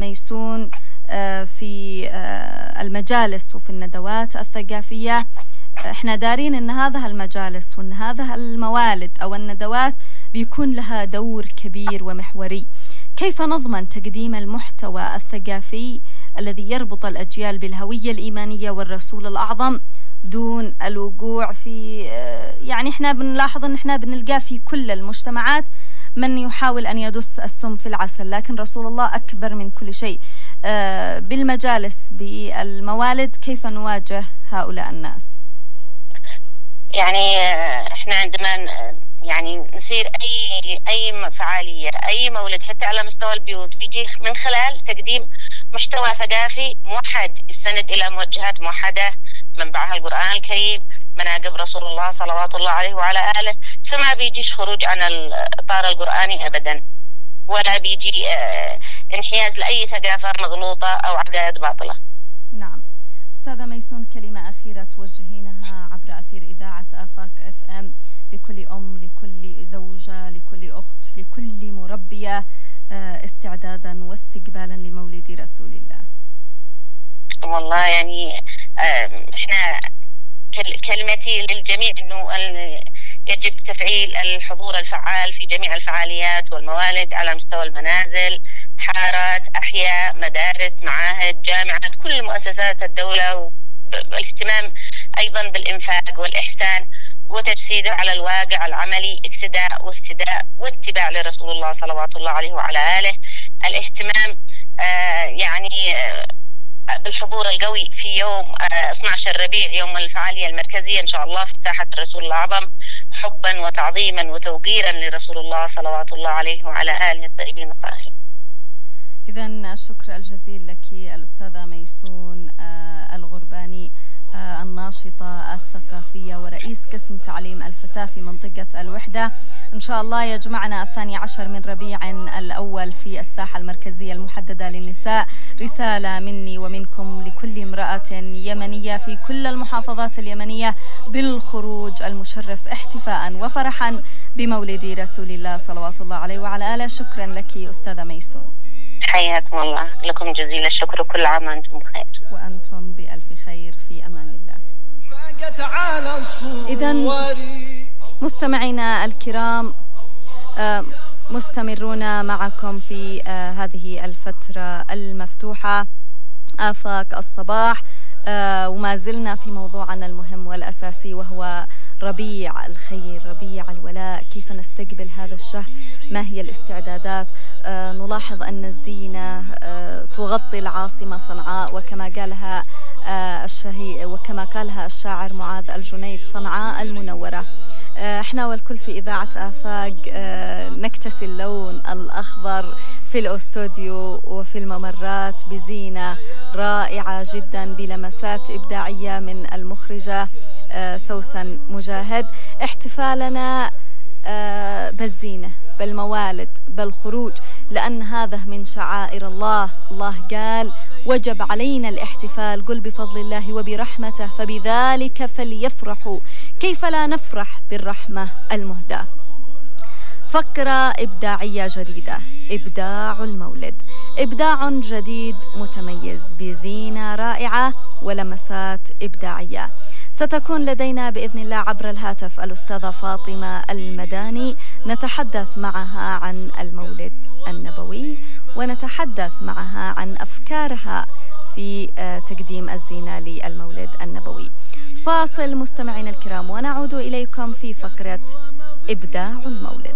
ميسون في المجالس وفي الندوات الثقافية، احنا دارين ان هذه المجالس وان هذه الموالد او الندوات بيكون لها دور كبير ومحوري. كيف نضمن تقديم المحتوى الثقافي الذي يربط الأجيال بالهوية الإيمانية والرسول الأعظم دون الوقوع في يعني احنا بنلاحظ ان احنا بنلقى في كل المجتمعات من يحاول أن يدس السم في العسل، لكن رسول الله أكبر من كل شيء. بالمجالس بالموالد كيف نواجه هؤلاء الناس؟ يعني احنا عندما يعني نسير اي فعالية اي مولد حتى على مستوى البيوت بيجي من خلال تقديم محتوى ثقافي موحد يستند الى موجهات موحدة منبعها القرآن الكريم مناقب رسول الله صلوات الله عليه وعلى آله، فما بيجيش خروج عن الإطار القرآني أبدا، ولا بيجي انحياز لأي ثقافة مغلوطة أو عقائد باطلة. نعم. أستاذة ميسون، كلمة أخيرة توجهينها عبر أثير إذاعة آفاق FM لكل أم، لكل زوجة، لكل أخت، لكل مربية استعدادا واستقبالا لمولد رسول الله. والله يعني احنا كلمتي للجميع انه يجب تفعيل الحضور الفعال في جميع الفعاليات والموالد على مستوى المنازل، حارات، احياء، مدارس، معاهد، جامعات، كل مؤسسات الدولة، والاهتمام ايضا بالانفاق والاحسان وتجسيده على الواقع العملي، اقتداء واهتداء واتباع لرسول الله صلوات الله عليه وعلى آله، الاهتمام يعني بالحضور القوي في يوم 12 ربيع يوم الفعالية المركزية إن شاء الله في ساحة الرسول الأعظم، حبا وتعظيما وتوقيرا لرسول الله صلوات الله عليه وعلى آله الطيبين الطاهرين. إذن الشكر الجزيل لك الأستاذة ميسون الغرباني، الناشطة الثقافية ورئيس قسم تعليم الفتاة في منطقة الوحدة. إن شاء الله يجمعنا 12 من ربيع الأول في الساحة المركزية المحددة للنساء رسالة مني ومنكم لكل امرأة يمنية في كل المحافظات اليمنية بالخروج المشرف احتفاء وفرحا بمولد رسول الله صلوات الله عليه وعلى آله. شكرا لك أستاذة ميسون. حياكم الله، لكم جزيل الشكر وكل عام وأنتم بخير. وأنتم بألف خير، في أمان الله. إذن مستمعينا الكرام، مستمرون معكم في هذه الفترة المفتوحة آفاق الصباح، وما زلنا في موضوعنا المهم والأساسي وهو ربيع الخير، ربيع الولاء. كيف نستقبل هذا الشهر؟ ما هي الاستعدادات؟ نلاحظ أن الزينة تغطي العاصمة صنعاء، وكما قالها الشاعر معاذ الجنيد: صنعاء المنورة. احنا والكل في إذاعة آفاق نكتسي اللون الأخضر في الأستوديو وفي الممرات بزينة رائعة جدا بلمسات إبداعية من المخرجة سوسن مجاهد. احتفالنا بالزينة، بالموالد، بالخروج، لأن هذا من شعائر الله. الله قال: وجب علينا الاحتفال، قل بفضل الله وبرحمته فبذلك فليفرحوا. كيف لا نفرح بالرحمة المهداة؟ فكرة إبداعية جديدة، إبداع المولد، إبداع جديد متميز بزينة رائعة ولمسات إبداعية. ستكون لدينا بإذن الله عبر الهاتف الأستاذة فاطمة المداني، نتحدث معها عن المولد النبوي ونتحدث معها عن أفكارها في تقديم الزينة للمولد النبوي. فاصل مستمعين الكرام ونعود إليكم في فقرة إبداع المولد.